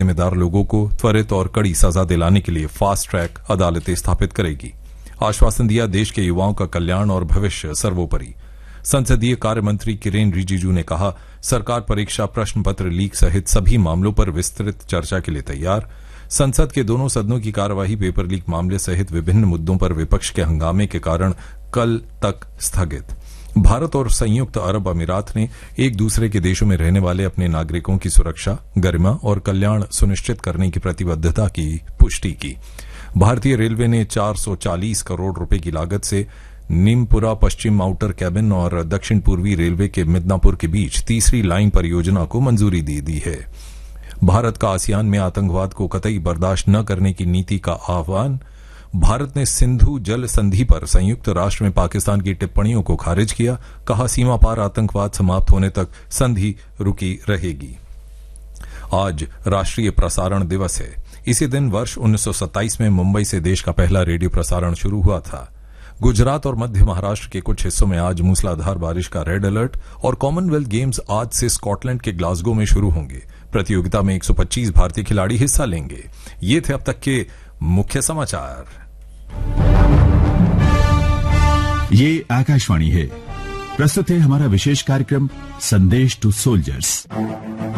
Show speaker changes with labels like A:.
A: जिम्मेदार लोगों को त्वरित और कड़ी सजा दिलाने के लिए फास्ट ट्रैक अदालतें स्थापित करेगी। आश्वासन दिया, देश के युवाओं का कल्याण और भविष्य सर्वोपरि। संसदीय कार्य मंत्री किरेन रिजिजू ने कहा, सरकार परीक्षा प्रश्न पत्र लीक सहित सभी मामलों पर विस्तृत चर्चा के लिए तैयार। संसद के दोनों सदनों की कार्यवाही पेपर लीक मामले सहित विभिन्न मुद्दों पर विपक्ष के हंगामे के कारण कल तक स्थगित। भारत और संयुक्त अरब अमीरात ने एक दूसरे के देशों में रहने वाले अपने नागरिकों की सुरक्षा, गरिमा और कल्याण सुनिश्चित करने की प्रतिबद्धता की पुष्टि की। भारतीय रेलवे ने 440 करोड़ रुपए की लागत से नीमपुरा पश्चिम आउटर कैबिन और दक्षिण पूर्वी रेलवे के मिदनापुर के बीच तीसरी लाइन परियोजना को मंजूरी दे दी है। भारत का आसियान में आतंकवाद को कतई बर्दाश्त न करने की नीति का आह्वान। भारत ने सिंधु जल संधि पर संयुक्त राष्ट्र में पाकिस्तान की टिप्पणियों को खारिज किया। कहा, सीमा पार आतंकवाद समाप्त होने तक संधि रुकी रहेगी। आज राष्ट्रीय प्रसारण दिवस है। इसी दिन वर्ष 1927 में मुंबई से देश का पहला रेडियो प्रसारण शुरू हुआ था। गुजरात और मध्य महाराष्ट्र के कुछ हिस्सों में आज मूसलाधार बारिश का रेड अलर्ट और कॉमनवेल्थ गेम्स आज से स्कॉटलैंड के ग्लासगो में शुरू होंगे। प्रतियोगिता में 125 भारतीय खिलाड़ी हिस्सा लेंगे। ये थे अब तक के मुख्य समाचार।
B: ये आकाशवाणी है। प्रस्तुत है हमारा विशेष कार्यक्रम संदेश टू सोल्जर्स।